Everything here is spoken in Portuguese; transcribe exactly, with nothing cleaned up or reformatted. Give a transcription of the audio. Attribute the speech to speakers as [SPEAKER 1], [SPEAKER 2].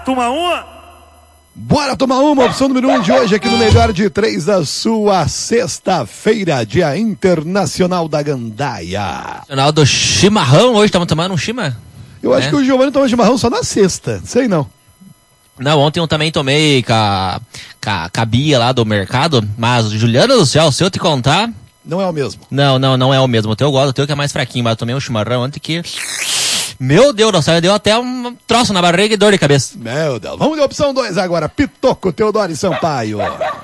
[SPEAKER 1] tomar uma?
[SPEAKER 2] Bora tomar uma, opção número um de hoje aqui no Melhor de Três da sua sexta-feira, Dia Internacional da Gandaia.
[SPEAKER 3] Internacional do chimarrão, hoje estamos tomando um chima?
[SPEAKER 2] Eu acho é. que o Giovanni toma chimarrão só na sexta, sei não.
[SPEAKER 3] Não, ontem eu também tomei com a, com a, com a Bia lá do mercado, mas Juliana do céu, se eu te contar...
[SPEAKER 2] Não é o mesmo.
[SPEAKER 3] Não, não, não é o mesmo. O teu eu gosto, o teu que é mais fraquinho, mas eu tomei um chimarrão ontem que... Meu Deus do céu, deu até um troço na barriga e dor de cabeça.
[SPEAKER 2] Meu Deus. Vamos de opção dois agora. Pitoco, Teodoro e Sampaio.